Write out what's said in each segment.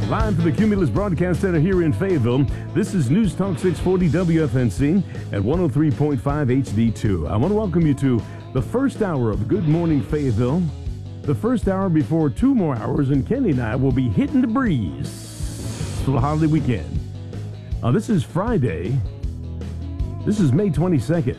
Live from the Cumulus Broadcast Center here in Fayetteville, this is News Talk 640 WFNC at 103.5 HD2. I want to welcome you to the first hour of Good Morning Fayetteville. The first hour before 2 more hours, and Kenny and I will be hitting the breeze for the holiday weekend. This is Friday. This is May 22nd,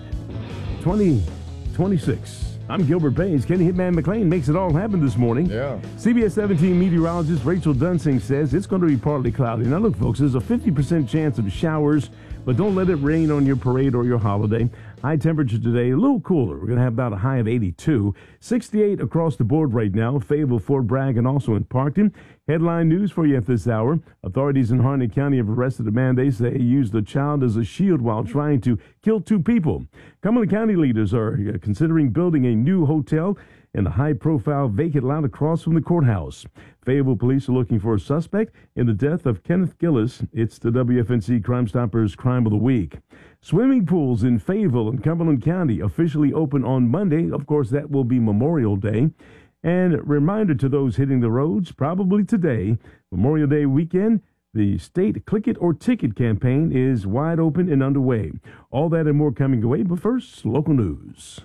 2026. I'm Gilbert Page. Kenny Hitman McLean makes it all happen this morning. Yeah. CBS 17 meteorologist Rachel Dunsing says it's going to be partly cloudy. Now, look, folks, there's a 50% chance of showers, but don't let it rain on your parade or your holiday. High temperature today, a little cooler. We're going to have about a high of 82. 68 across the board right now. Fayetteville, Fort Bragg, and also in Parkton. Headline news for you at this hour. Authorities in Harnett County have arrested a man they say used a child as a shield while trying to kill 2 people. Cumberland County leaders are considering building a new hotel in a high-profile vacant lot across from the courthouse. Fayetteville police are looking for a suspect in the death of Kenneth Gillis. It's the WFNC Crime Stoppers Crime of the Week. Swimming pools in Fayetteville and Cumberland County officially open on Monday. Of course, that will be Memorial Day. And reminder to those hitting the roads, probably today, Memorial Day weekend, the state Click It or Ticket campaign is wide open and underway. All that and more coming away, but first, local news.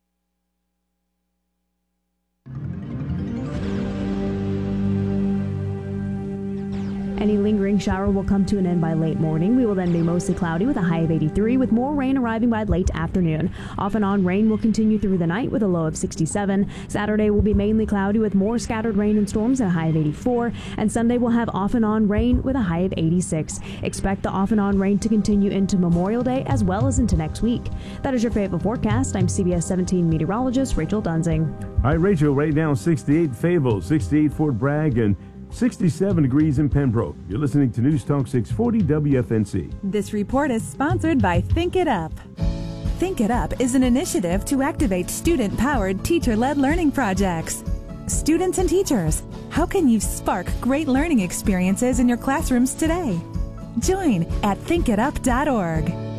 Any lingering shower will come to an end by late morning. We will then be mostly cloudy with a high of 83, with more rain arriving by late afternoon. Off and on rain will continue through the night with a low of 67. Saturday will be mainly cloudy with more scattered rain and storms at a high of 84. And Sunday will have off and on rain with a high of 86. Expect the off and on rain to continue into Memorial Day as well as into next week. That is your Fayetteville forecast. I'm CBS 17 meteorologist Rachel Dunsing. All right, Rachel, right now 68 Fayetteville, 68 Fort Bragg, and 67 degrees in Pembroke. You're listening to News Talk 640 WFNC. This report is sponsored by Think It Up. Think It Up is an initiative to activate student-powered, teacher-led learning projects. Students and teachers, how can you spark great learning experiences in your classrooms today? Join at thinkitup.org.